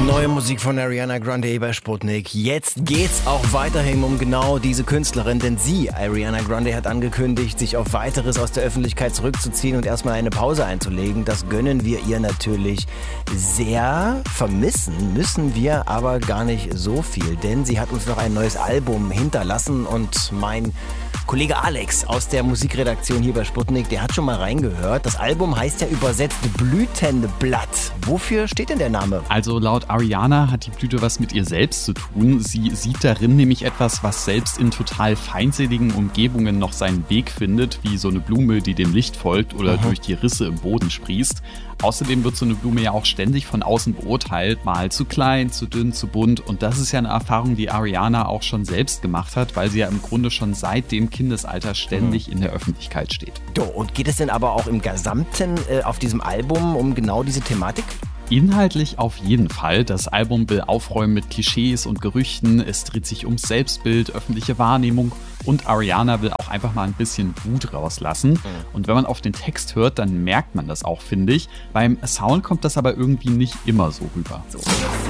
Neue Musik von Ariana Grande bei Sputnik. Jetzt geht's auch weiterhin um genau diese Künstlerin, denn sie, Ariana Grande, hat angekündigt, sich auf Weiteres aus der Öffentlichkeit zurückzuziehen und erstmal eine Pause einzulegen. Das gönnen wir ihr natürlich sehr. Vermissen müssen wir aber gar nicht so viel, denn sie hat uns noch ein neues Album hinterlassen und mein Kollege Alex aus der Musikredaktion hier bei Sputnik, der hat schon mal reingehört. Das Album heißt ja übersetzt Blütenblatt. Wofür steht denn der Name? Also laut Ariana hat die Blüte was mit ihr selbst zu tun. Sie sieht darin nämlich etwas, was selbst in total feindseligen Umgebungen noch seinen Weg findet, wie so eine Blume, die dem Licht folgt oder durch die Risse im Boden sprießt. Außerdem wird so eine Blume ja auch ständig von außen beurteilt, mal zu klein, zu dünn, zu bunt. Und das ist ja eine Erfahrung, die Ariana auch schon selbst gemacht hat, weil sie ja im Grunde schon seit dem Kindesalter ständig in der Öffentlichkeit steht. So, und geht es denn aber auch im Gesamten auf diesem Album um genau diese Thematik? Inhaltlich auf jeden Fall. Das Album will aufräumen mit Klischees und Gerüchten. Es dreht sich ums Selbstbild, öffentliche Wahrnehmung und Ariana will auch einfach mal ein bisschen Wut rauslassen. Und wenn man auf den Text hört, dann merkt man das auch, finde ich. Beim Sound kommt das aber irgendwie nicht immer so rüber.